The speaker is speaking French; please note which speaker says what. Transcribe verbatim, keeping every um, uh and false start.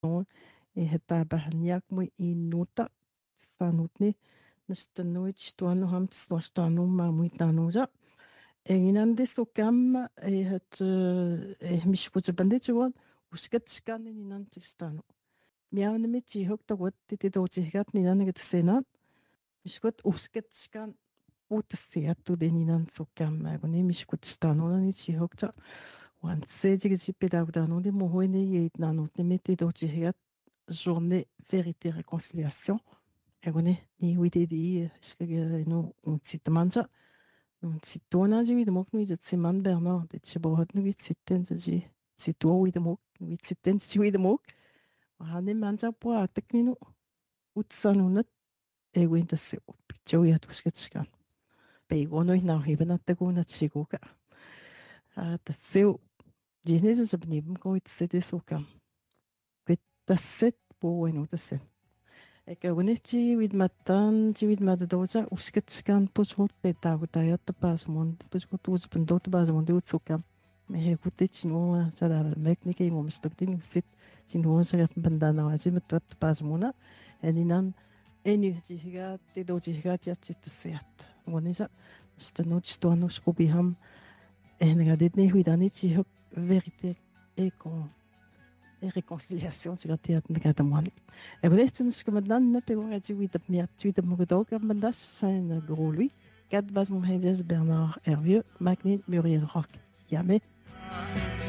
Speaker 1: e he tāpahaniak mo I nuta whanutne na stanoi tuanu ham stanu ma mui tanu ja e inande so kam e het e mishputa bandechuan uskat skan ni nan stanu miaune mit chi hok ta wat ti do chi gat ni nan get sena mishkut uskat skan ut se tu de ni nan so kam ma ni mishkut stanu ni chi hok ta wan se ji chi peda da no de mo ho ne ye nanu te mette do chi gat journée vérité réconciliation Egone ni wite di skage no un sit mangia un sitona ji de mok ni de seman berna de chebohat ni wit sitten ji sito wi de mok wit sitten ji wi de mok hane mangia po ateknino utsanunat e winta se picho ya tusketskan pe gono na hibana te gona chiguka a ta seu jines se bnim ko it se de sukam kwet ta set po wenu ta set Eka winichi with matan chi with madadoja usketskan pusmut petago tayat pas mon puskut us pendot pas mon de utsukam me he kutte chino sada meknike mo mstoktin sit chino sa bandana waji metot pas mona eninan energy higa te doji higa tiat seat wonisa stanoch to no skubiham enga dit ne huidani chi hok verite e kon et réconciliation sur la théâtre de Gatamoine. Et vous êtes une commandante, ne peut pas dire oui, de miat, tu de Mogodog, Mandas, c'est un gros lui. Quatre bases, mon Bernard Hervieux, Magnet, Muriel Rock. Yamé.